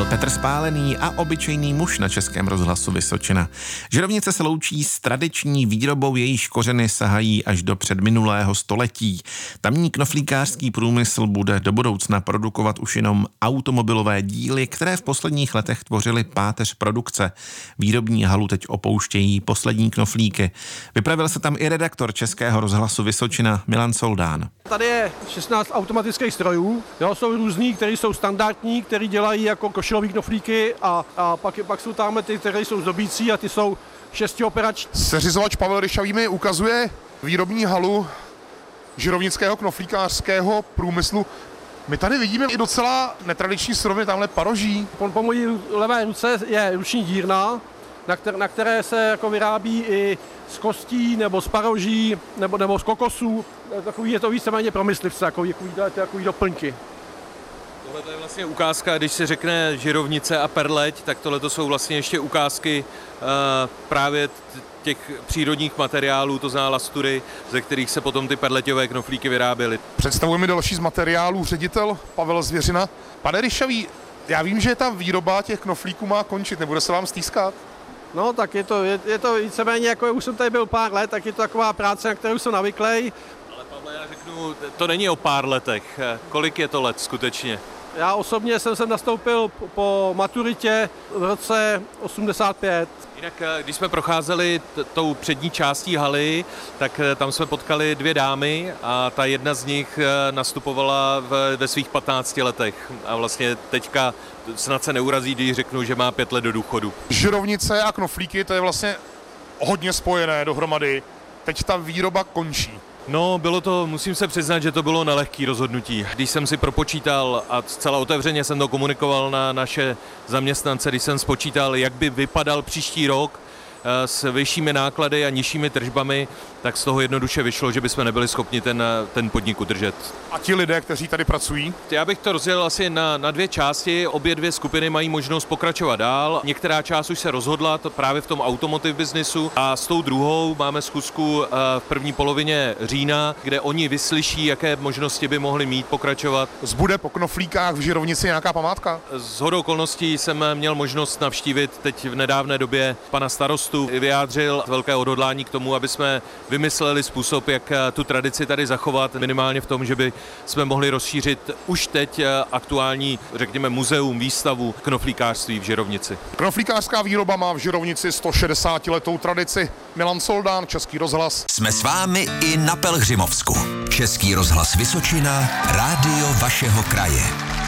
Petr Spálený a obyčejný muž na Českém rozhlasu Vysočina. Žirovnice se loučí s tradiční výrobou, jejíž kořeny sahají až do předminulého století. Tamní knoflíkářský průmysl bude do budoucna produkovat už jenom automobilové díly, které v posledních letech tvořily páteř produkce. Výrobní halu teď opouštějí poslední knoflíky. Vypravil se tam i redaktor Českého rozhlasu Vysočina Milan Soldán. Tady je 16 automatických strojů, jsou různý, které jsou standardní, které dělají jako košilový knoflíky a pak jsou tam ty, které jsou zdobící a ty jsou 6operační. Seřizovač Pavel Ryšavý mi ukazuje výrobní halu žirovnického knoflíkářského průmyslu. My tady vidíme i docela netradiční suroviny, tamhle paroží. Po mojí levé ruce je ruční dírna, na které se jako vyrábí i z kostí nebo z paroží nebo z kokosů. Je to víceméně pro myslivce, takový doplňky. Tohle je vlastně ukázka, když se řekne žirovnice a perleť, tak tohle jsou vlastně ještě ukázky právě těch přírodních materiálů, to znamená lastury, ze kterých se potom ty perleťové knoflíky vyráběly. Představuje mi další z materiálů ředitel Pavel Zvěřina. Pane Ryšavý, já vím, že ta výroba těch knoflíků má končit, nebude se vám stýskat? No, tak je to víceméně, jako už jsem tady byl pár let, tak je to taková práce, na kterou jsem navyklý. Ale Pavle, já řeknu, to není o pár letech. Kolik je to let skutečně? Já osobně jsem sem nastoupil po maturitě v roce 85. Jinak, když jsme procházeli tou přední částí haly, tak tam jsme potkali dvě dámy a ta jedna z nich nastupovala ve svých 15 letech. A vlastně teďka snad se neurazí, když řeknu, že má 5 let do důchodu. Žirovnice a knoflíky, to je vlastně hodně spojené dohromady. Teď ta výroba končí. No, musím se přiznat, že to bylo nelehký rozhodnutí. Když jsem si propočítal a zcela otevřeně jsem to komunikoval na naše zaměstnance, když jsem spočítal, jak by vypadal příští rok s vyššími náklady a nižšími tržbami, tak z toho jednoduše vyšlo, že bychom nebyli schopni ten podnik udržet. A ti lidé, kteří tady pracují? Já bych to rozdělil asi na dvě části. Obě dvě skupiny mají možnost pokračovat dál. Některá část už se rozhodla právě v tom automotive businessu a s tou druhou máme schůzku v první polovině října, kde oni vyslyší, jaké možnosti by mohli mít pokračovat. Zbude po knoflíkách v Žirovnici nějaká památka? Shodou okolností jsem měl možnost navštívit teď v nedávné době pana starostu. Vyjádřil velké odhodlání k tomu, aby jsme vymysleli způsob, jak tu tradici tady zachovat, minimálně v tom, že by jsme mohli rozšířit už teď aktuální, řekněme, muzeum, výstavu knoflíkářství v Žirovnici. Knoflíkářská výroba má v Žirovnici 160letou tradici. Milan Soldán, Český rozhlas. Jsme s vámi i na Pelhřimovsku. Český rozhlas Vysočina, rádio vašeho kraje.